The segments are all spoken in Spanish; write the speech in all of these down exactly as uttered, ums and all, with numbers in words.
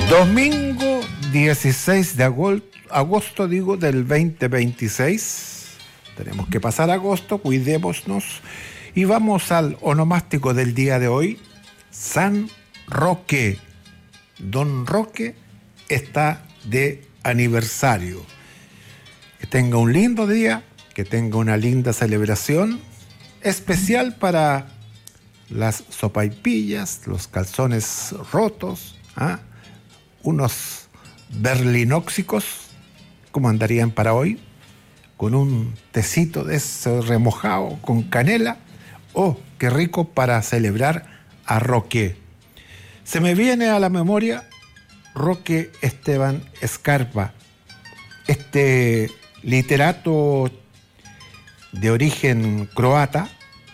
Domingo dieciséis de agosto, agosto digo, del veinte veintiséis. Tenemos que pasar agosto, cuidémonos. Y vamos al onomástico del día de hoy, San Roque. Don Roque está de aniversario. Que tenga un lindo día, que tenga una linda celebración, especial para las sopaipillas, los calzones rotos, ¿ah? Unos berlinóxicos, ¿cómo andarían para hoy? Con un tecito de ese remojado con canela. ¡Oh, qué rico para celebrar a Roque! Se me viene a la memoria Roque Esteban Scarpa, este literato de origen croata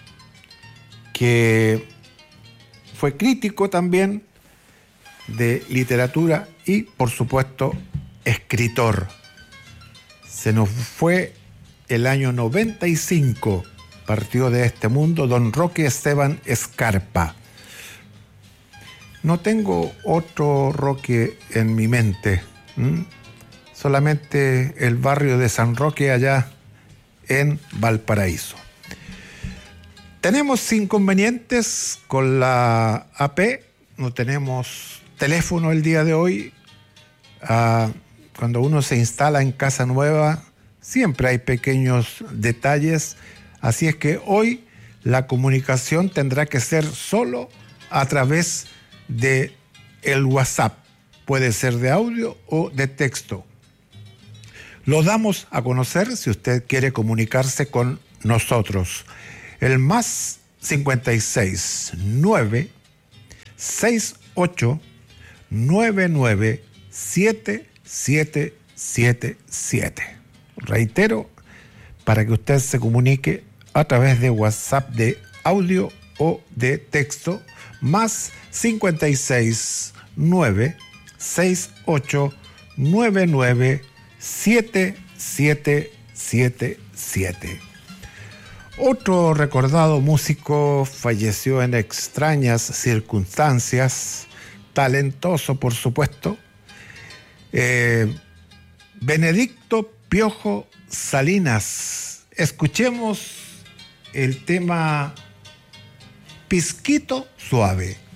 que fue crítico también de literatura y, por supuesto, escritor. Se nos fue el año noventa y cinco, partió de este mundo don Roque Esteban Scarpa. No tengo otro Roque en mi mente, ¿m? Solamente el barrio de San Roque allá en Valparaíso. Tenemos inconvenientes con la A P, no tenemos teléfono el día de hoy. Ah, cuando uno se instala en casa nueva, siempre hay pequeños detalles, así es que hoy la comunicación tendrá que ser solo a través de el WhatsApp. Puede ser de audio o de texto. Lo damos a conocer si usted quiere comunicarse con nosotros. El más cincuenta y seis, nueve, sesenta y ocho, noventa y nueve, siete siete siete siete. Reitero, para que usted se comunique a través de WhatsApp de audio o de texto, más cincuenta y seis, nueve, sesenta y ocho, noventa y nueve, siete siete siete siete. Otro recordado músico falleció en extrañas circunstancias, talentoso por supuesto, eh, Benedicto Piojo Salinas. Escuchemos el tema Pisquito Suave.